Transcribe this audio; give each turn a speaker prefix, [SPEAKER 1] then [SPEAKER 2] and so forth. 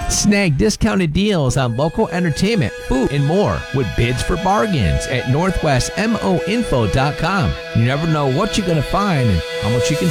[SPEAKER 1] Snag discounted deals on local entertainment, food, and more with bids for bargains at northwestmoinfo.com. You never know what you're going to find and how much you can